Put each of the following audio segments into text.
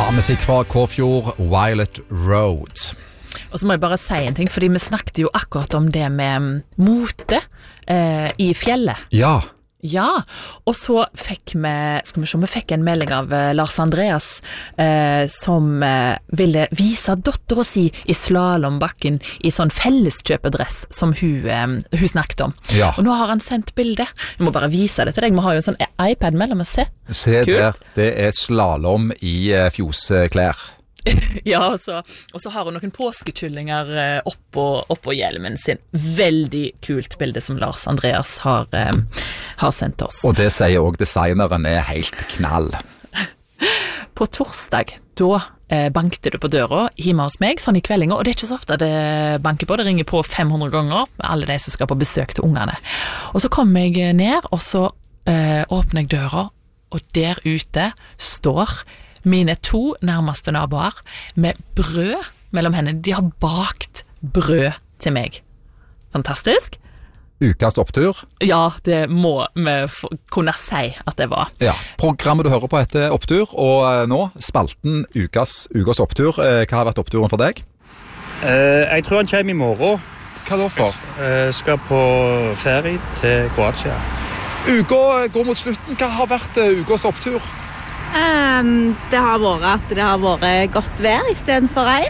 Ja, musikk fra Kåfjord, Violet Road. Og så må jeg bare si en ting, fordi vi snakket jo akkurat om det med mote i fjellet. Ja. Ja, og så fikk vi fikk en melding av Lars Andreas som ville vise datteren sin i slalombakken i sånn felleskjøpedress som hun snakket om. Ja. Og nå har han sendt bildet. Jeg må bare vise det til deg. Vi har jo en sånn iPad mellom oss. Se der, det er slalom i fjosklær. Ja, og så har hun noen påskekyllinger oppå hjelmen sin. Veldig kult bilde som Lars Andreas har sendt oss. Og det sier også designeren er helt knall. På torsdag, da bankte du på døra hjemme hos meg, sånn i kveldinga, og det er ikke så ofte det banker på, det ringer på 500 ganger, alle de som skal på besøk til ungene. Og så kom jeg ned, og så åpner jeg døra, og der ute står mine 2 nærmeste naboer med brød mellom hendene. De har bakt brød til meg. Fantastisk. Ukas opptur. Ja, det må vi kunne si at det var. Ja, programmet du hører på heter Opptur, og nå spalten Ukas opptur. Hva har vært oppturen for deg? Jeg tror han kommer i morgen. Hva da for? Skal på ferie til Kroatia. Uka går mot slutten. Hva har vært ukas opptur? Det har vært at det har vært godt vær I stedet for regn,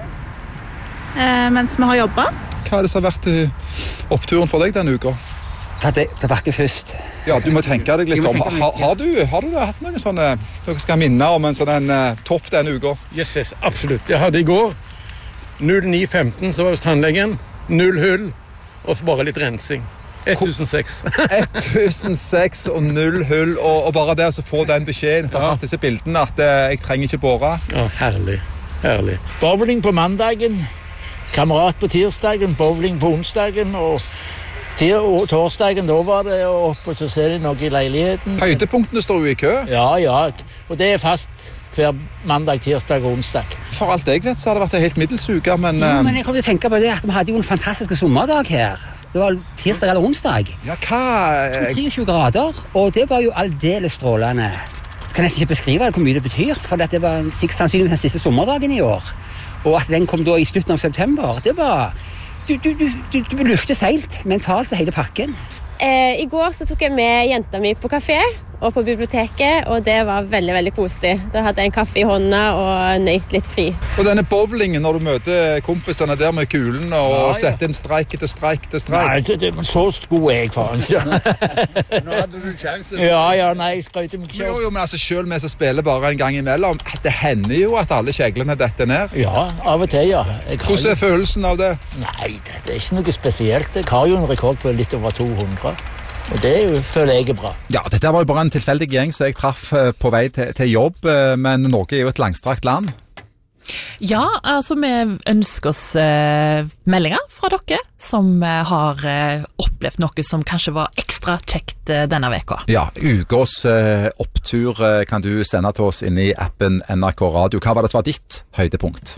mens vi har jobbet. Hva er det som har vært oppturen for deg denne uka? Ta tilbake først. Ja, du må tenke deg litt om. Har du hatt noen sånne, dere skal minne om en sånn topp denne uka? Yes, absolutt. Jeg hadde i går 09.15, så var det hos tannlegen. 0 hull, og så bare litt rensing. 1006. 1006 og 0 hull, og bare det å få den beskjeden fra disse bildene at jeg trenger ikke båre. Ja, herlig. Bowling på mandagen, kamerat på tirsdagen, bowling på onsdagen, og torsdagen, da var det opp, og så ser de noe I leiligheten. Høydepunktene står jo I kø. Ja, og det fast hver mandag, tirsdag og onsdag. For alt jeg vet så har det vært en helt middels uke, men... Jo, men jeg kom til å tenke på det at vi hadde jo en fantastisk sommerdag her. Det var tirsdag eller onsdag. Ja, hva... 23 grader, og det var jo aldeles strålende. Jeg kan nesten ikke beskrive hvor mye det betyr, for det var sannsynligvis den siste sommerdagen I år. Og at den kom da I slutten av september, det var... Du lufte seilt mentalt til hele pakken. I går så tok jeg med jenta mi på kafé og på biblioteket, og det var veldig, veldig koselig. Da hadde jeg en kaffe I hånda og nøyt litt fri. Og denne bowlingen, når du møter kompisene der med kulen og setter en streik etter streik etter streik. Nei, så god jeg faen ikke. Nå hadde du sjansen. Ja, nei, jeg skrøyte meg ikke. Jo, men altså selv vi som spiller bare en gang imellom, det hender jo at alle kjeglene detter ned. Ja, av og til, ja. Hvordan følelsen av det? Nei, det er ikke noe spesielt. Jeg har jo en rekord på litt over 200. Og det føler jeg bra. Ja, dette var jo bare en tilfeldig gjeng som jeg traff på vei til jobb, men Norge jo et langstrakt land. Ja, altså vi ønsker oss meldinger fra dere som har opplevd noe som kanskje var ekstra kjekt denne veka. Ja, ukas opptur kan du sende til oss inn I appen NRK Radio. Hva var det som var ditt høydepunkt?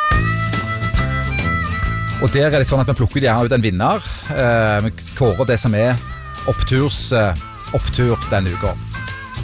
Og der det sånn at vi plukker gjerne ut en vinner. Vi kårer det som opptur denne uka.